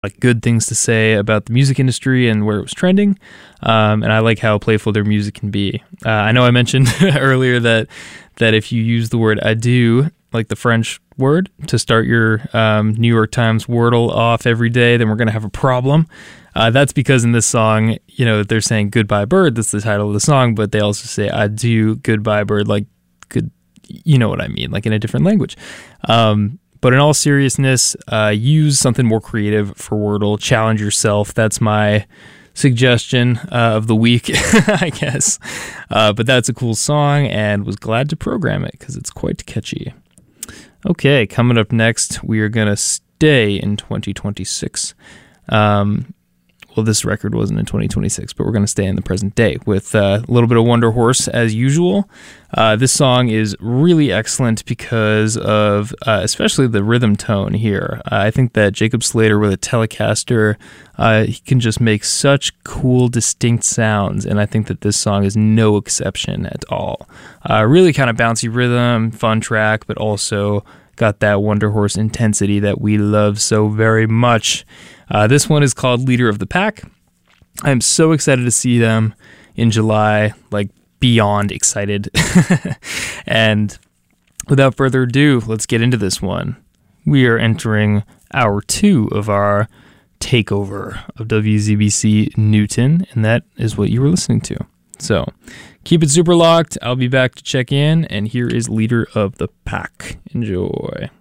like good things to say about the music industry and where it was trending. And I like how playful their music can be. I know I mentioned earlier that if you use the word adieu, like the French word, to start your New York Times Wordle off every day, then we're going to have a problem. That's because in this song, they're saying goodbye bird. That's the title of the song, but they also say adieu, goodbye bird, like good, you know what I mean, like in a different language. But in all seriousness, use something more creative for Wordle. Challenge yourself. That's my suggestion of the week, I guess. But that's a cool song, and was glad to program it because it's quite catchy. Okay, coming up next, we are going to stay in 2026. Well, this record wasn't in 2026, but we're going to stay in the present day with a little bit of Wonder Horse as usual. This song is really excellent because of especially the rhythm tone here. I think that Jacob Slater with a Telecaster, he can just make such cool, distinct sounds, and I think that this song is no exception at all. Really kind of bouncy rhythm, fun track, but also got that Wonder Horse intensity that we love so very much. This one is called Leader of the Pack. I'm so excited to see them in July, like beyond excited. And without further ado, let's get into this one. We are entering hour 2 of our takeover of WZBC Newton, and that is what you were listening to. So keep it super locked. I'll be back to check in, and here is Leader of the Pack. Enjoy.